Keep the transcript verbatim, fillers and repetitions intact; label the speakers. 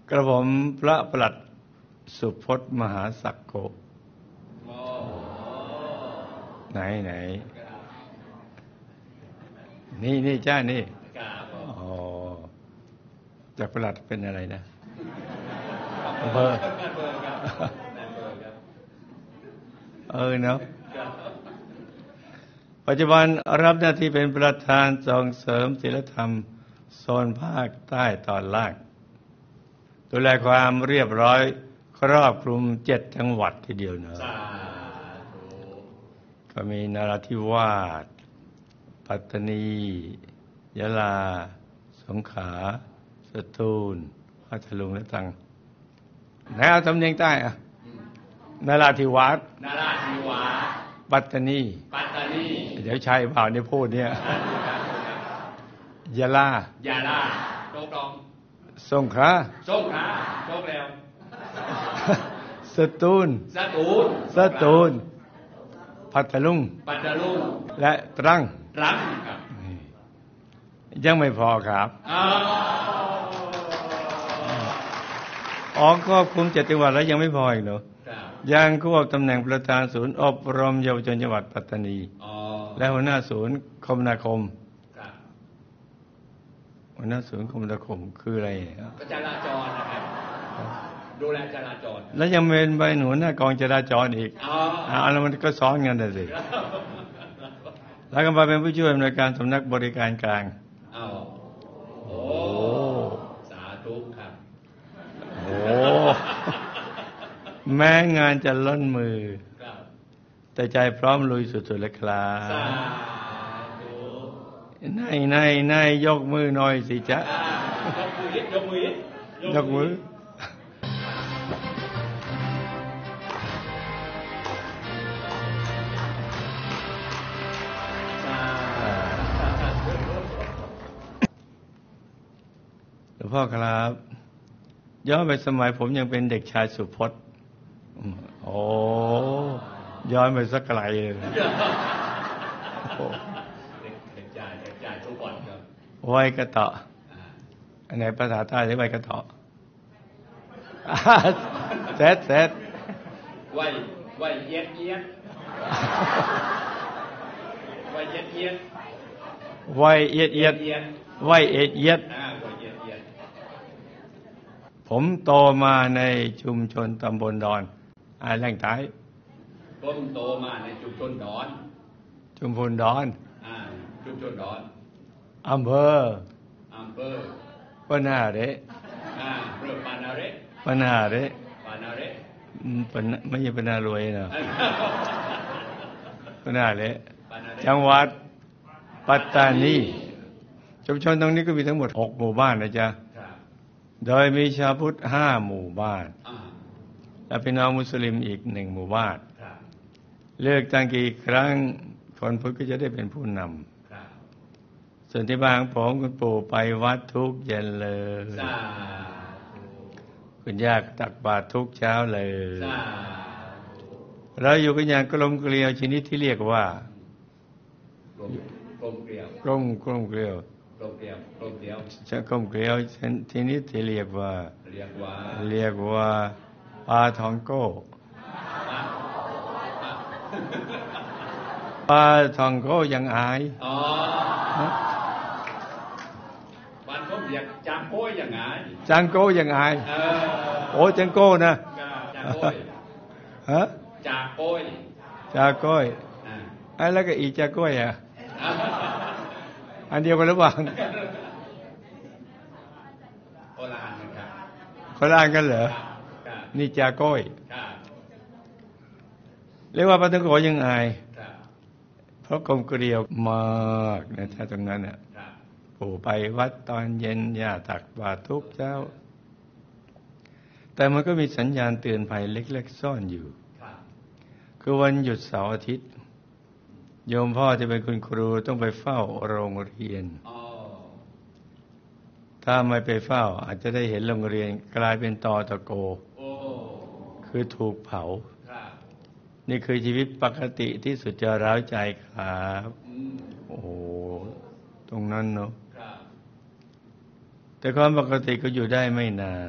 Speaker 1: กระผมพระประหลัดสุพจน์มหาศักดิ์โกไหนไหนนี่นี่จ้านี่อ๋อจากประหลัดเป็นอะไรนะอำเภอเออเนาะปัจจุบันรับหน้าที่เป็นประธานส่งเสริมศีลธรรมโซนภาคใต้ตอนล่างดูแลความเรียบร้อยครอบคลุมเจ็ดจังหวัดทีเดียวเนอะก็มีนราธิวาสปัตตานียะลาสงขลาสตูลพัทลุงและตรังไหนเอาสำเนียงใต้อะนราธิวาสนราธิวาสปัตตานีปัตตานีเดี๋ยวชัยเปล่าเนี่ยพูดเนี่ยยะลายะลาโจกดองสงขลาสงขลาโจกแล้วสตูลสตูลสตูลพัทลุงพัทลุงและตรังตรังครับยังไม่พอครับอ๋อก็คุมเจ็ดจังหวัดแล้วยังไม่พออีกเหรอยังควบตำแหน่งประธานศูนย์อบรมเยาวชนจังหวัดปัตตานีและหัวหน้าศูนย์คมนาคมหัวหน้าศูนย์คมนาคมคืออะไรจราจรนะครับดูแลจราจรแล้วยังเป็นใบหนุนหน้ากองจราจรอีกอ๋อแล้วมันก็ซ้อนกันเลยสิแล้วก็มาเป็นผู้ช่วยอำนวยการสำนักบริการกลางอ้าวโอ้สาธุครับโอ้แม้งานจะล้นมือแต่ใจพร้อมลุยสุดๆเลยครับนายนายนายยกมือหน่อยสิจ๊ะยกมือยกมือยกมือหลวงพ่อครับย้อนไปสมัยผมยังเป็นเด็กชายสุพจน์โอ้ย้อนไปสักไกลเลยเด็กชายเด็กชายสุพจน์ครับไว้กระเตาะอันไหนภาษาใต้เรียกไว้กระเตาะเสร็จเสร็จไว้ไว้เย็ดเย็ดไว้เย็ดเย็ดไว้เย็ดเย็ดไว้เอ็ดเย็ดผมโตมาในชุมชนตำบลดอนอาแหล่งใต้ผมโตมาในชุมชนดอนชุมชนดอนอ่าชุมชนดอนอำเภออำเภอปนาเรอ่าเรือปนาเรปนาเรปนาเรปนไม่ใช่ปนารวยนะปนาเรจังหวัดปัตตานีชุมชนตรงนี้ก็มีทั้งหมดหกหมู่บ้านนะจ๊ะโดยมีชาวพุทธห้าหมู่บ้านและพี่น้องมุสลิมอีกหนึ่งหมู่บ้านเลือกตั้งกี่ครั้งคนพุทธก็จะได้เป็นผู้นำส่วนที่บ้านของผมคุณปู่ไปวัดทุกเย็นเลยคุณย่าตักบาตรทุกเช้าเลยเราอยู่กันอย่างกลมเกลียวชนิดที่เรียกว่ากลมเกลียวกลมกลมเกลียวกลมเกลียวกลมเกลียวจะกลมเกลียวทีนี้ที่เรียกว่าเรียกว่าเรียกว่าปลาทองโก้ปลาทองโก้ยังอายอ๋อปลาทองเรียกจางโก้ยังอายจางโก้ยังอายโอ้จางโก้นะจางโก้ฮะจางโก้จางโก้อ่าแล้วก็อีจางโก้อ่ะอันเดียวกันหรือเปล่าคนละอันกันครับคนละอันกันเหรอนี่จาก้อยเรียกว่าปาทังโกยังไงเพราะกลมเกลียวมากนะถ้าตรงนั้นเนี่ยปู่ไปวัดตอนเย็นย่าตักบาตรทุกเช้าแต่มันก็มีสัญญาณเตือนภัยเล็กๆซ่อนอยู่คือวันหยุดเสาร์อาทิตย์โยมพ่อจะเป็นคุณครูต้องไปเฝ้าโรงเรียนถ้าไม่ไปเฝ้าอาจจะได้เห็นโรงเรียนกลายเป็นตอตะโกคือถูกเผานี่คือชีวิตปกติที่สุดจะร้าวใจครับโอ้ตรงนั้นเนาะแต่ความปกติก็อยู่ได้ไม่นาน